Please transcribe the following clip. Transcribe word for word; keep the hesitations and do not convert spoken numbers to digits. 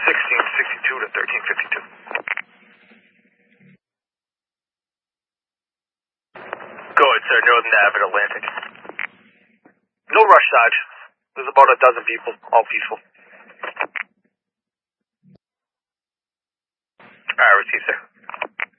sixteen sixty-two to thirteen fifty-two. Go ahead, sir. Northern Ave at Atlantic. No rush, Sarge. There's about a dozen people, all peaceful. Alright, receive, sir.